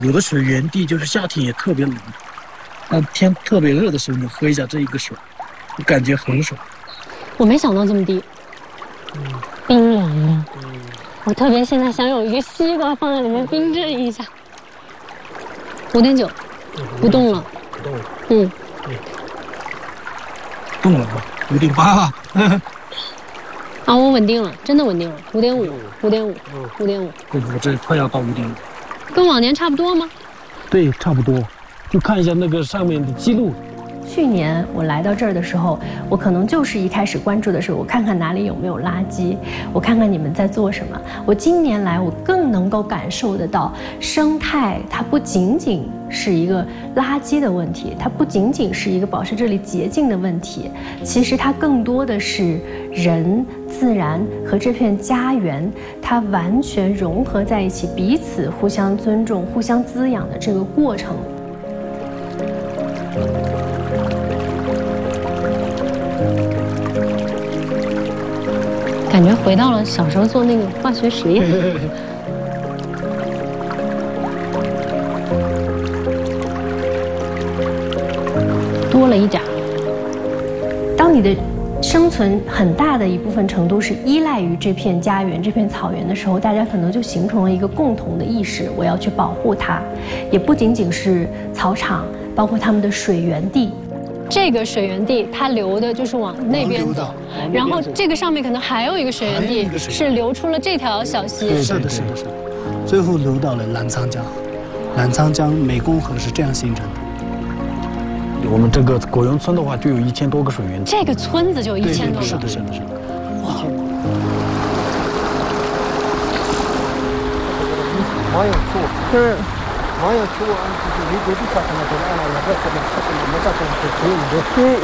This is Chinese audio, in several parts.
有的水源地就是夏天也特别冷，天特别热的时候，你喝一下这一个水，我感觉很爽。 我没想到这么低，冰凉的。我特别现在想有一个西瓜放在里面冰镇一下。5.9，不动了。 不动了。动了吧？5.8。 啊，我稳定了，真的稳定了。5.5。我这快要到5.5。 跟往年差不多吗？ 对，差不多。就看一下那个上面的记录。 去年我来到这儿的时候，我可能就是一开始关注的是我看看哪里有没有垃圾，我看看你们在做什么。我今年来，我更能够感受得到，生态它不仅仅是一个垃圾的问题，它不仅仅是一个保持这里洁净的问题，其实它更多的是人、自然和这片家园，它完全融合在一起，彼此互相尊重、互相滋养的这个过程。 感觉回到了小时候做那个化学实验。多了一点。当你的生存很大的一部分程度是依赖于这片家园、这片草原的时候，大家可能就形成了一个共同的意识，我要去保护它。也不仅仅是草场，包括他们的水源地。 这个水源地它流的就是往那边走，然后这个上面可能还有一个水源地是流出了这条小溪。 是的，最后流到了澜沧江。澜沧江湄公河是这样形成的。我们这个果园村的话，就有1000多个水源地。 这个村子就有1000多个。 是的。哇！马有错。对。马有错，就是你啥什么的，我这什么没啥东西可以的。对。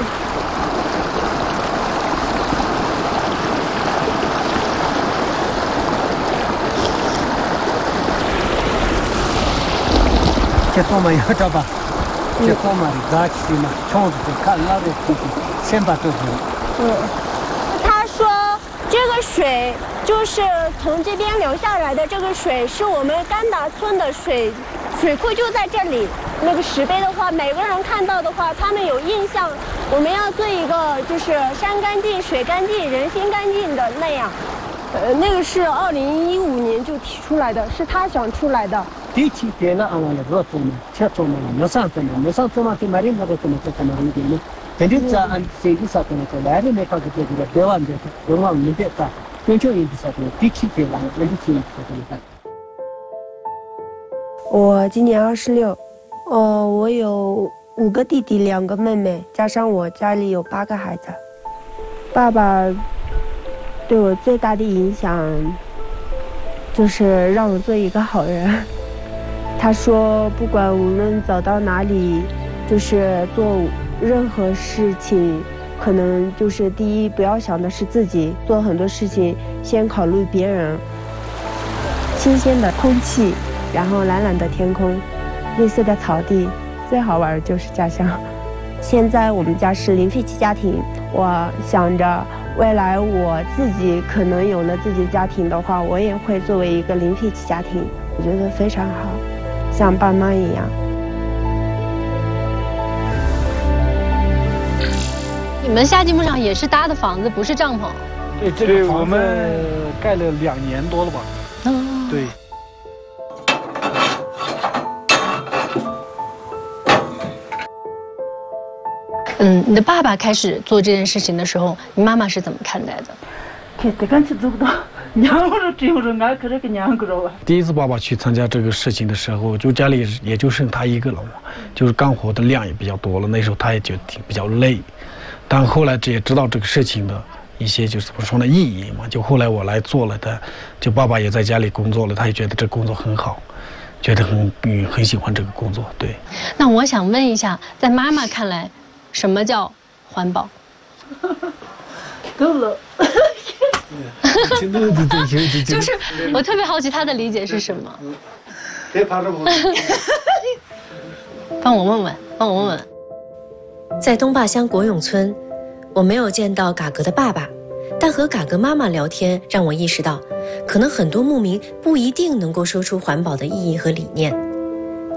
这方面要找吧，这方面的垃圾嘛，窗子看那个地方，先把这个。 他说这个水就是从这边流下来的，这个水是我们甘达村的水库就在这里。那个石碑的话，每个人看到的话，他们有印象。我们要做一个就是山干净、水干净、人心干净的那样。那个是2015年就提出来的，是他想出来的。 第七天呢，俺们热做嘛，吃做嘛，没上做嘛，就买点那个做嘛，就买一点呢。肯定在俺这个啥东西，来的没搞这个别忘的，别忘没别干，根据你的啥东西，第七天了，那就听啥东西。 我今年26，我有5个弟弟，2个妹妹，加上我家里有8个孩子。爸爸对我最大的影响就是让我做一个好人。他说，不管无论走到哪里，就是做任何事情，可能就是第一不要想的是自己，做很多事情先考虑别人。新鲜的空气，然后蓝蓝的天空，绿色的草地，最好玩的就是家乡。现在我们家是零废弃家庭，我想着未来我自己可能有了自己家庭的话，我也会作为一个零废弃家庭，我觉得非常好，像爸妈一样。 你们夏季牧场也是搭的房子，不是帐篷？ 对，这个房子我们盖了2年多了吧？对。 你的爸爸开始做这件事情的时候，你妈妈是怎么看待的？ 第一次爸爸去参加这个事情的时候，就家里也就剩他一个了嘛，就是干活的量也比较多了，那时候他也就比较累。但后来也知道这个事情的一些就是怎么说呢意义嘛，就后来我来做了的，就爸爸也在家里工作了，他也觉得这工作很好，觉得很喜欢这个工作。对。 那我想问一下，在妈妈看来，什么叫环保？ 够了。 就是我特别好奇他的理解是什么。帮我问问。 在东坝乡国永村，我没有见到嘎格的爸爸，但和嘎格妈妈聊天让我意识到，可能很多牧民不一定能够说出环保的意义和理念。